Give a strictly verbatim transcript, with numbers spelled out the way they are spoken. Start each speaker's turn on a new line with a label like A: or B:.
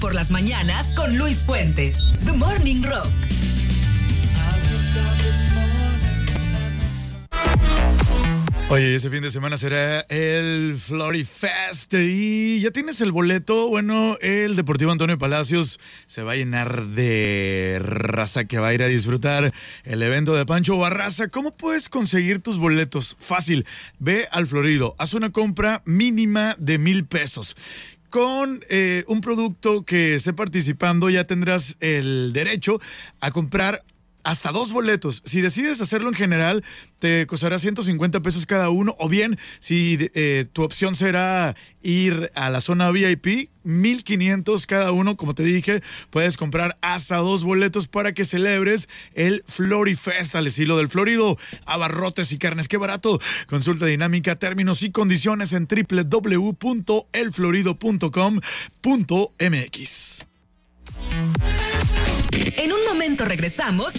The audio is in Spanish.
A: Por las mañanas con Luis Fuentes. The Morning Rock.
B: Oye, ese fin de semana será el Florifest y ya tienes el boleto. Bueno, el Deportivo Antonio Palacios se va a llenar de raza que va a ir a disfrutar el evento de Pancho Barraza. ¿Cómo puedes conseguir tus boletos? Fácil, ve al Florido, haz una compra mínima de mil pesos. Con eh, un producto que esté participando ya tendrás el derecho a comprar hasta dos boletos. Si decides hacerlo en general, te costará ciento cincuenta pesos cada uno. O bien, si eh, tu opción será ir a la zona V I P, mil quinientos cada uno. Como te dije, puedes comprar hasta dos boletos para que celebres el Florifest al estilo del Florido. Abarrotes y carnes, qué barato. Consulta dinámica, términos y condiciones en doble u doble u doble u punto el florido punto com punto m x.
A: En un momento regresamos